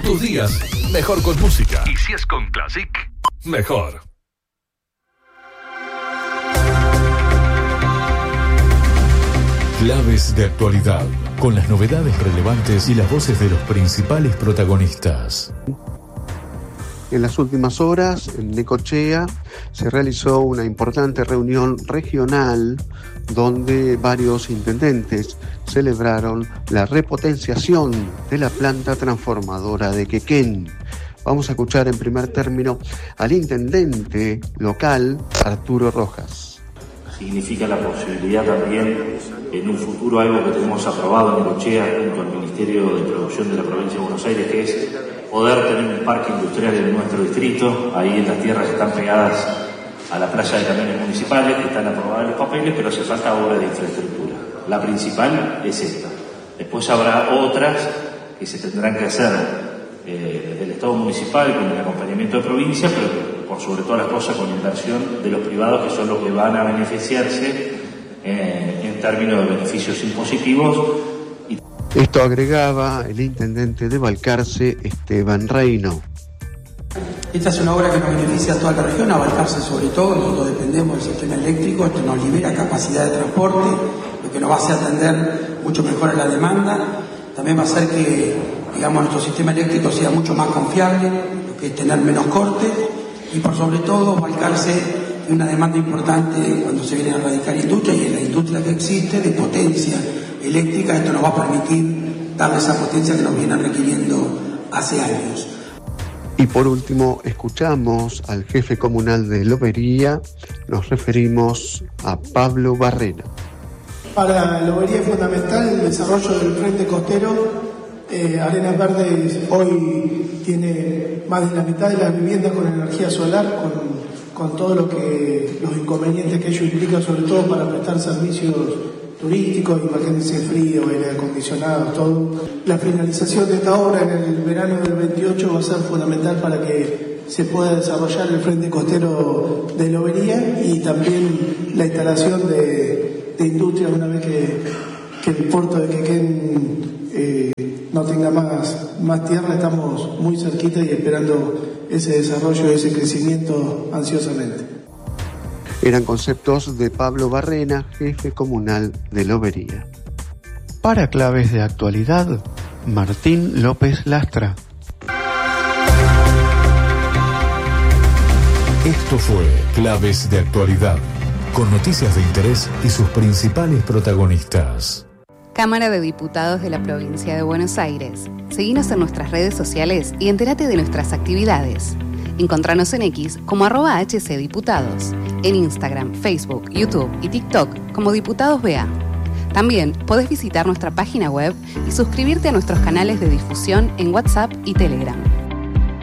Tus días, mejor con música. Y si es con Classic, mejor. Claves de actualidad, con las novedades relevantes y las voces de los principales protagonistas. En las últimas horas, en Necochea, se realizó una importante reunión regional donde varios intendentes celebraron la repotenciación de la planta transformadora de Quequén. Vamos a escuchar en primer término al intendente local, Arturo Rojas. Significa la posibilidad también, en un futuro, algo que tenemos aprobado en Necochea junto al Ministerio de Producción de la Provincia de Buenos Aires, que es poder tener un parque industrial en nuestro distrito, ahí en las tierras que están pegadas a la playa de camiones municipales, que están aprobados los papeles, pero hace falta obra de infraestructura. La principal es esta. Después habrá otras que se tendrán que hacer desde el Estado municipal con el acompañamiento de provincia, pero por sobre todas las cosas con inversión de los privados, que son los que van a beneficiarse en términos de beneficios impositivos. Esto agregaba el intendente de Balcarce, Esteban Reino. Esta es una obra que nos beneficia a toda la región, a Balcarce sobre todo. Nosotros dependemos del sistema eléctrico, esto nos libera capacidad de transporte, lo que nos va a hacer atender mucho mejor a la demanda. También va a hacer que, digamos, nuestro sistema eléctrico sea mucho más confiable, lo que es tener menos cortes, y por sobre todo Balcarce tiene una demanda importante cuando se viene a radicar industria, y en la industria que existe de potencia eléctrica, esto nos va a permitir darle esa potencia que nos vienen requiriendo hace años. Y por último, escuchamos al jefe comunal de Lobería, nos referimos a Pablo Barrena. Para Lobería es fundamental el desarrollo del frente costero. Arenas Verdes hoy tiene más de la mitad de las viviendas con energía solar, con todo los inconvenientes que ello implica, sobre todo para prestar servicios turísticos, imagínense frío, aire acondicionado, todo. La finalización de esta obra en el verano del 28 va a ser fundamental para que se pueda desarrollar el frente costero de Lobería, y también la instalación de industria una vez que el puerto de Quequén no tenga más tierra. Estamos muy cerquita y esperando ese desarrollo, ese crecimiento ansiosamente. Eran conceptos de Pablo Barrena, jefe comunal de Lobería. Para Claves de Actualidad, Martín López Lastra. Esto fue Claves de Actualidad, con noticias de interés y sus principales protagonistas. Cámara de Diputados de la Provincia de Buenos Aires. Seguinos en nuestras redes sociales y entérate de nuestras actividades. Encontranos en X como @HCDiputados, en Instagram, Facebook, YouTube y TikTok como Diputados BA. También podés visitar nuestra página web y suscribirte a nuestros canales de difusión en WhatsApp y Telegram.